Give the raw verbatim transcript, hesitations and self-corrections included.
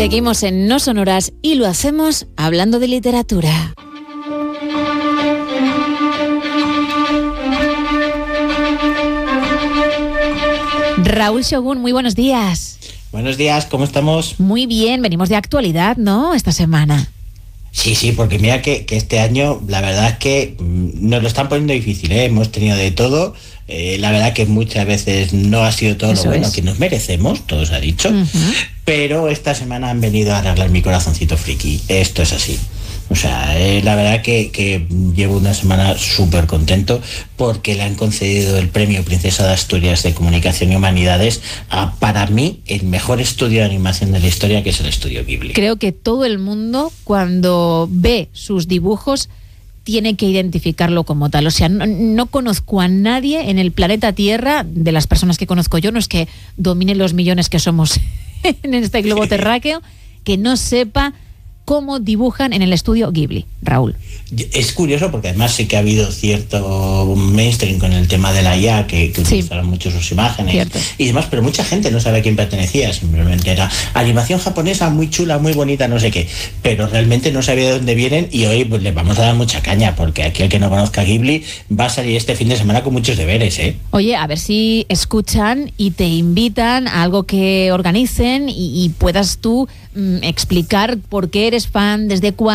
Seguimos en No Sonoras y lo hacemos hablando de literatura. Raúl Shogun, muy buenos días. Buenos días, ¿cómo estamos? Muy bien, venimos de actualidad, ¿no? Esta semana. Sí, sí, porque mira que, que este año la verdad es que nos lo están poniendo difícil, ¿eh? Hemos tenido de todo, eh, la verdad que muchas veces no ha sido todo Eso lo bueno es. que nos merecemos, todo se ha dicho, uh-huh. pero esta semana han venido a arreglar mi corazoncito friki, esto es así. O sea, eh, la verdad que, que llevo una semana súper contento porque le han concedido el premio Princesa de Asturias de Comunicación y Humanidades a, para mí, el mejor estudio de animación de la historia, que es el Estudio Ghibli. Creo que todo el mundo, cuando ve sus dibujos, tiene que identificarlo como tal. O sea, no, no conozco a nadie en el planeta Tierra, de las personas que conozco yo, no es que dominen los millones que somos en este globo terráqueo, que no sepa cómo dibujan en el estudio Ghibli, Raúl. Es curioso porque además sí que ha habido cierto mainstream con el tema de la I A, que, que sí. utilizaron mucho sus imágenes Cierto. y demás, pero mucha gente no sabe a quién pertenecía, simplemente era animación japonesa muy chula, muy bonita, no sé qué, pero realmente no sabía de dónde vienen y hoy pues les vamos a dar mucha caña, porque aquí el que no conozca Ghibli va a salir este fin de semana con muchos deberes, ¿eh? Oye, a ver si escuchan y te invitan a algo que organicen y, y puedas tú mmm, explicar por qué eres fan, desde cuándo.